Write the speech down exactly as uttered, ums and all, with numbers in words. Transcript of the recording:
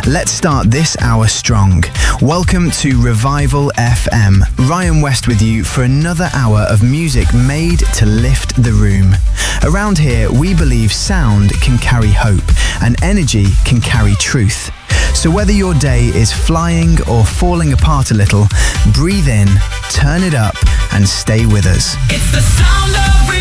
Let's start this hour strong. Welcome to Revival F M. Ryan West with you for another hour of music made to lift the room. Around here, we believe sound can carry hope and energy can carry truth. So whether your day is flying or falling apart a little, breathe in, turn it up, and stay with us. It's the sound of